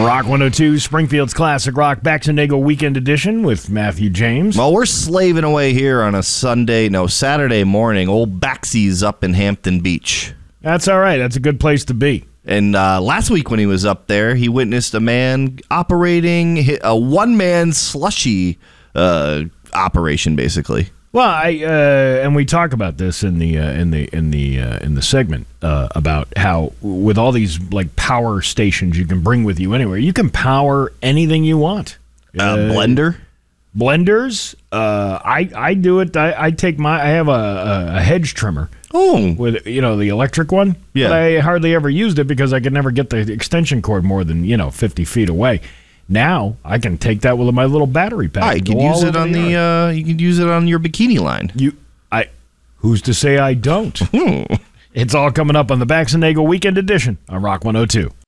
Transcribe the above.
Rock 102, Springfield's Classic Rock Baxenagel Weekend Edition with Matthew James. Well, we're slaving away here on a Saturday morning. Old Baxie's up in Hampton Beach. That's all right. That's a good place to be. And last week when he was up there, he witnessed a man operating a one-man slushy operation, basically. Well, and we talk about this in the segment about how with all these like power stations you can bring with you anywhere, you can power anything you want. Blenders. I do it. I have a hedge trimmer. Oh, with the electric one. Yeah. But I hardly ever used it because I could never get the extension cord more than 50 feet away. Now I can take that with my little battery pack. You can use it on you can use it on your bikini line. Who's to say I don't? It's all coming up on the Baxenagel Weekend Edition on Rock 102.